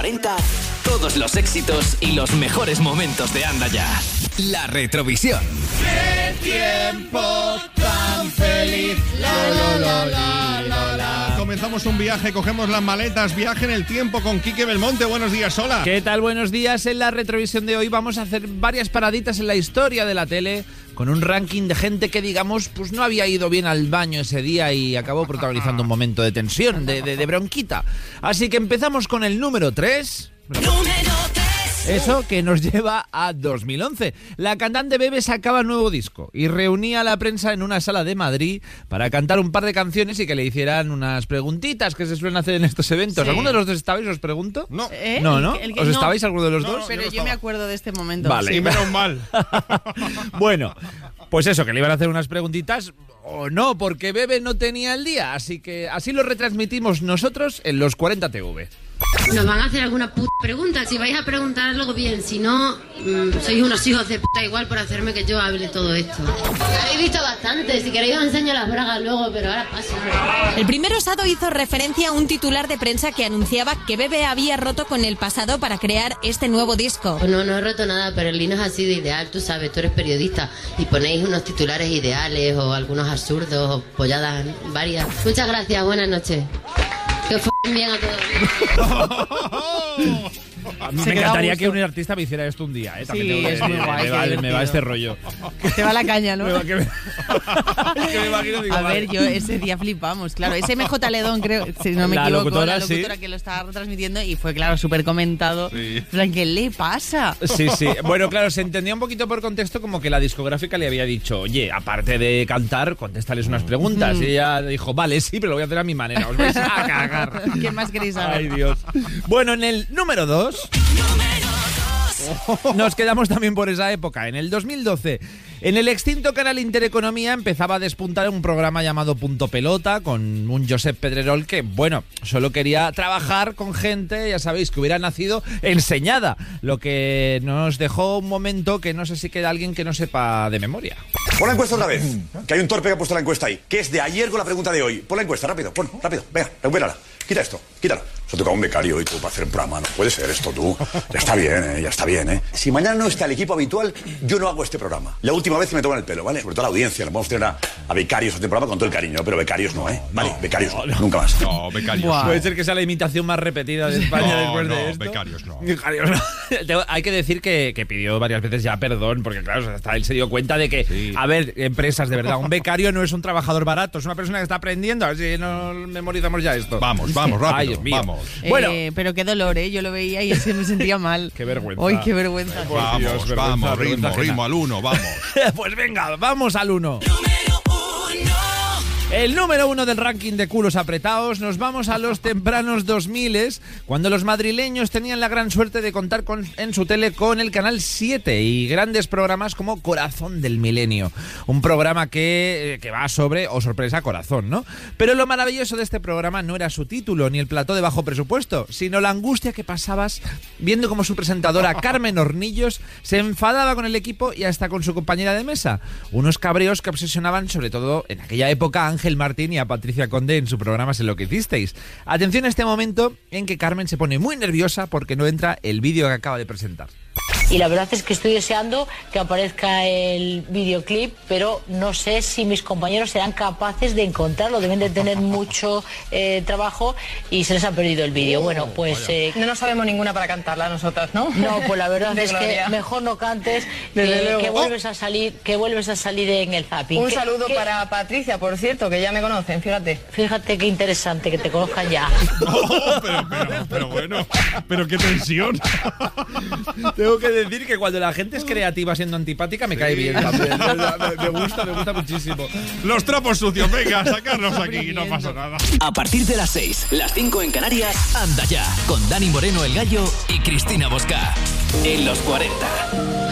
40, todos los éxitos y los mejores momentos de Anda Ya. La Retrovisión. ¡Qué tiempo tan feliz! Comenzamos un viaje, cogemos las maletas, viaje en el tiempo con Quique Belmonte. Buenos días, hola. ¿Qué tal? Buenos días. En la Retrovisión de hoy vamos a hacer varias paraditas en la historia de la tele, con un ranking de gente que, digamos, pues no había ido bien al baño ese día y acabó protagonizando un momento de tensión, de bronquita. Así que empezamos con el número 3. Eso que nos lleva a 2011. La cantante Bebe sacaba nuevo disco y reunía a la prensa en una sala de Madrid para cantar un par de canciones y que le hicieran unas preguntitas que se suelen hacer en estos eventos. Sí. ¿Alguno de los dos estabais, os pregunto? No. ¿No? ¿Os estabais alguno de los dos? Pero yo me acuerdo de este momento. Vale. Sí, menos mal. Bueno, pues eso, que le iban a hacer unas preguntitas o no, porque Bebe no tenía el día. Así que así lo retransmitimos nosotros en los 40 TV. Nos van a hacer alguna puta pregunta. Si vais a preguntar algo bien, si no, sois unos hijos de puta igual por hacerme que yo hable todo esto. Habéis visto bastante, si queréis os enseño las bragas luego, pero ahora paso. El primer osado hizo referencia a un titular de prensa que anunciaba que Bebe había roto con el pasado para crear este nuevo disco. Pues no he roto nada, pero el Linux ha sido ideal, tú sabes, tú eres periodista y ponéis unos titulares ideales o algunos absurdos o polladas varias. Muchas gracias, buenas noches. Que f***en bien a todos. A mí me encantaría que un artista me hiciera esto un día, ¿eh? También sí, es muy guay. Me va este rollo. Te va la caña, ¿no? Que me imagino, digo, a ver, yo ese día flipamos, claro. Ese MJ Ledón, creo, si no me equivoco, la locutora que lo estaba retransmitiendo y fue, claro, súper comentado. Sí. ¿Qué le pasa? Sí. Bueno, claro, se entendía un poquito por contexto como que la discográfica le había dicho, oye, aparte de cantar, contéstales unas preguntas. Y ella dijo, vale, sí, pero lo voy a hacer a mi manera. Os vais a cagar. ¿Qué más queréis saber? Ay, Dios. Bueno, en el número 2... Nos quedamos también por esa época. En el 2012, en el extinto canal Intereconomía empezaba a despuntar un programa llamado Punto Pelota con un Josep Pedrerol que, bueno, solo quería trabajar con gente, ya sabéis, que hubiera nacido enseñada, lo que nos dejó un momento que no sé si queda alguien que no sepa de memoria. Pon la encuesta otra vez, que hay un torpe que ha puesto la encuesta ahí, que es de ayer con la pregunta de hoy. Pon la encuesta, rápido, venga, recupérala. Quita esto, quítalo. Se ha tocado un becario hoy tú para hacer un programa. No puede ser esto tú. Ya está bien. Si mañana no está el equipo habitual, yo no hago este programa. La última vez que me toman el pelo, ¿vale? Sobre todo la audiencia. No podemos tener a becarios a este programa con todo el cariño, pero becarios no, ¿eh? Vale, becarios no, nunca más. No, becarios no. Puede ser que sea la imitación más repetida de España después de esto. Becarios no. Hay que decir que pidió varias veces ya perdón, porque claro, hasta él se dio cuenta de que, sí. A ver, empresas, de verdad, un becario no es un trabajador barato, es una persona que está aprendiendo. A ver si nos memorizamos ya esto. Vamos, rápido. Ay, Dios mío. Vamos. Bueno, pero qué dolor, ¿eh? Yo lo veía y así me sentía mal. Qué vergüenza. Ay, qué vergüenza. Vamos, ritmo al 1, vamos. Pues venga, vamos al 1. El número 1 del ranking de culos apretados. Nos vamos a los tempranos 2000, cuando los madrileños tenían la gran suerte de contar en su tele con el Canal 7 y grandes programas como Corazón del Milenio. Un programa que va sobre, oh sorpresa, corazón, ¿no? Pero lo maravilloso de este programa no era su título ni el plató de bajo presupuesto, sino la angustia que pasabas viendo cómo su presentadora Carmen Hornillos se enfadaba con el equipo y hasta con su compañera de mesa. Unos cabreos que obsesionaban sobre todo en aquella época a Ángel Martín y a Patricia Conde en su programa Sé lo que hicisteis. Atención a este momento en que Carmen se pone muy nerviosa porque no entra el vídeo que acaba de presentar. Y la verdad es que estoy deseando que aparezca el videoclip, pero no sé si mis compañeros serán capaces de encontrarlo. Deben de tener mucho trabajo y se les ha perdido el vídeo. Bueno, pues... no nos sabemos ninguna para cantarla nosotras, ¿no? No, pues la verdad es que mejor no cantes, que vuelves a salir en el zapping. Un saludo para Patricia, por cierto, que ya me conocen, fíjate. Fíjate qué interesante que te conozcan ya. Pero bueno, pero qué tensión. Tengo que decir que cuando la gente es creativa siendo antipática me cae bien también. Me gusta muchísimo. Los trapos sucios, venga, sacarlos aquí, no pasa nada. A partir de las 6, las 5 en Canarias, Anda Ya, con Dani Moreno el Gallo y Cristina Bosca. En los 40.